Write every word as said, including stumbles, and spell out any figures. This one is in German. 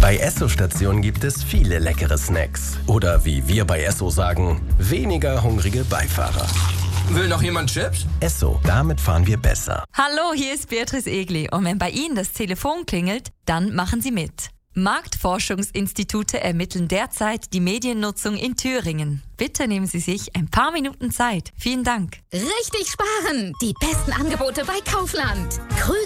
Bei Esso-Stationen gibt es viele leckere Snacks. Oder wie wir bei Esso sagen, weniger hungrige Beifahrer. Will noch jemand Chips? Esso, damit fahren wir besser. Hallo, hier ist Beatrice Egli und wenn bei Ihnen das Telefon klingelt, dann machen Sie mit. Marktforschungsinstitute ermitteln derzeit die Mediennutzung in Thüringen. Bitte nehmen Sie sich ein paar Minuten Zeit. Vielen Dank. Richtig sparen! Die besten Angebote bei Kaufland.